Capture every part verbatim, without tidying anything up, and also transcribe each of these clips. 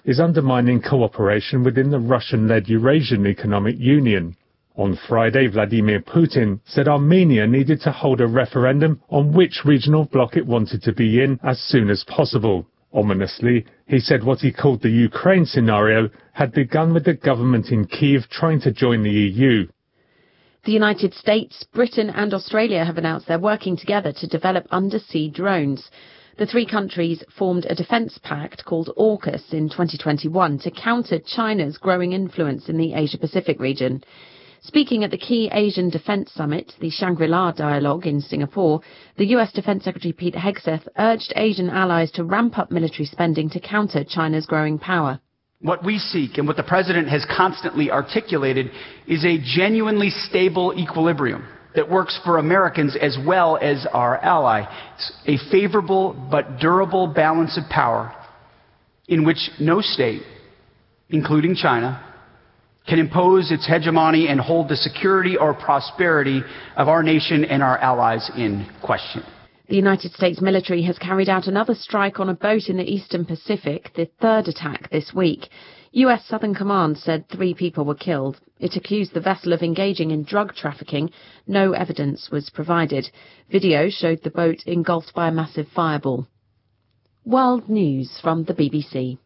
is undermining cooperation within the Russian-led Eurasian Economic Union. On Friday, Vladimir Putin said Armenia needed to hold a referendum on which regional bloc it wanted to be in as soon as possible. Ominously, he said what he called the Ukraine scenario had begun with the government in Kyiv trying to join the E U. The United States, Britain and Australia have announced they're working together to develop undersea drones. The three countries formed a defence pact called AUKUS in twenty twenty-one to counter China's growing influence in the Asia-Pacific region. Speaking at the key Asian Defence Summit, the Shangri-La Dialogue in Singapore, the U S Defence Secretary Pete Hegseth urged Asian allies to ramp up military spending to counter China's growing power. What we seek and what the President has constantly articulated is a genuinely stable equilibrium that works for Americans as well as our ally. It's a favorable but durable balance of power in which no state, including China, can impose its hegemony and hold the security or prosperity of our nation and our allies in question. The United States military has carried out another strike on a boat in the Eastern Pacific, the third attack this week. U S Southern Command said three people were killed. It accused the vessel of engaging in drug trafficking. No evidence was provided. Video showed the boat engulfed by a massive fireball. World News from the B B C.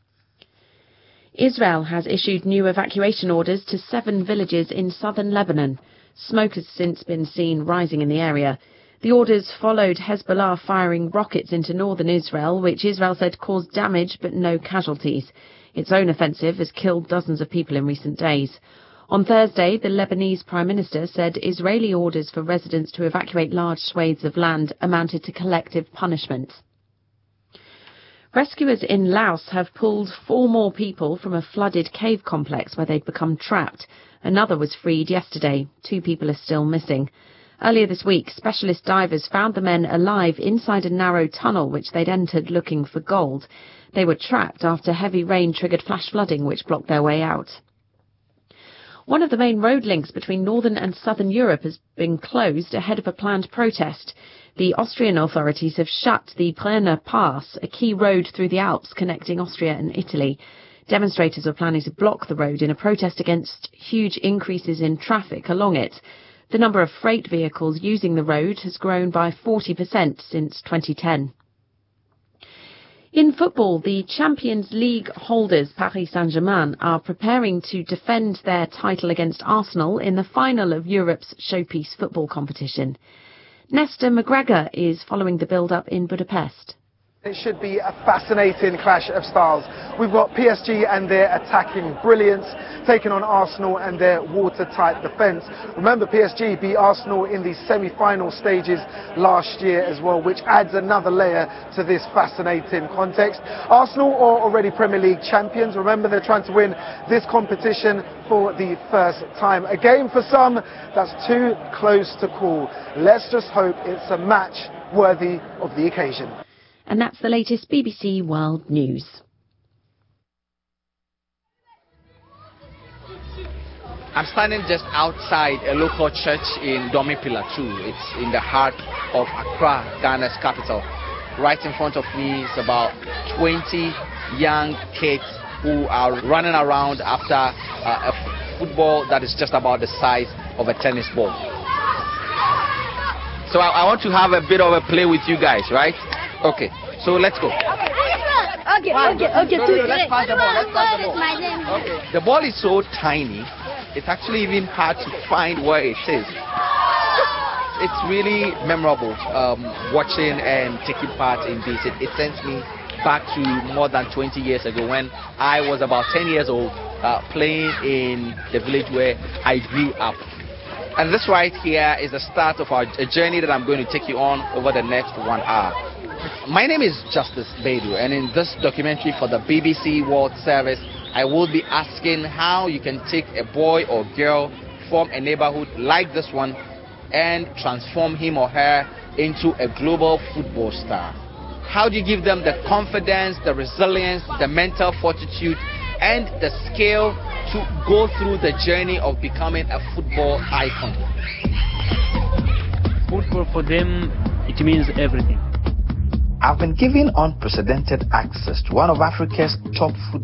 Israel has issued new evacuation orders to seven villages in southern Lebanon. Smoke has since been seen rising in the area. The orders followed Hezbollah firing rockets into northern Israel, which Israel said caused damage but no casualties. Its own offensive has killed dozens of people in recent days. On Thursday, the Lebanese Prime Minister said Israeli orders for residents to evacuate large swathes of land amounted to collective punishment. Rescuers in Laos have pulled four more people from a flooded cave complex where they'd become trapped. Another was freed yesterday. Two people are still missing. Earlier this week, specialist divers found the men alive inside a narrow tunnel which they'd entered looking for gold. They were trapped after heavy rain triggered flash flooding which blocked their way out. One of the main road links between northern and southern Europe has been closed ahead of a planned protest. The Austrian authorities have shut the Brenner Pass, a key road through the Alps connecting Austria and Italy. Demonstrators are planning to block the road in a protest against huge increases in traffic along it. The number of freight vehicles using the road has grown by forty percent since twenty ten. In football, the Champions League holders Paris Saint-Germain are preparing to defend their title against Arsenal in the final of Europe's showpiece football competition. Nesta McGregor is following the build-up in Budapest. It should be a fascinating clash of styles. We've got P S G and their attacking brilliance taking on Arsenal and their watertight defence. Remember, P S G beat Arsenal in the semi-final stages last year as well, which adds another layer to this fascinating context. Arsenal are already Premier League champions. Remember, they're trying to win this competition for the first time. A game for some that's too close to call. Let's just hope it's a match worthy of the occasion. And that's the latest B B C World News. I'm standing just outside a local church in Domi Pilatu. It's in the heart of Accra, Ghana's capital. Right in front of me is about twenty young kids who are running around after uh, a football that is just about the size of a tennis ball. So I, I want to have a bit of a play with you guys, right? Okay, so let's go. Okay, okay, okay. No, no, let's pass the ball. Let's pass the ball. Okay. The ball is so tiny, it's actually even hard to find where it is. It's really memorable um, watching and taking part in this. It, it sends me back to more than twenty years ago when I was about ten years old, uh, playing in the village where I grew up. And this right here is the start of our, a journey that I'm going to take you on over the next one hour. My name is Justice Bedu, and in this documentary for the B B C World Service, I will be asking how you can take a boy or girl from a neighborhood like this one and transform him or her into a global football star. How do you give them the confidence, the resilience, the mental fortitude, and the skill to go through the journey of becoming a football icon? Football for them, it means everything. I've been given unprecedented access to one of Africa's top football